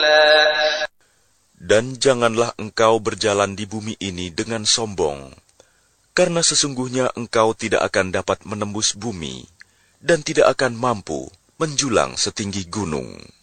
ذُلًّا. Dan janganlah engkau berjalan di bumi ini dengan sombong, karena sesungguhnya engkau tidak akan dapat menembus bumi, dan tidak akan mampu menjulang setinggi gunung.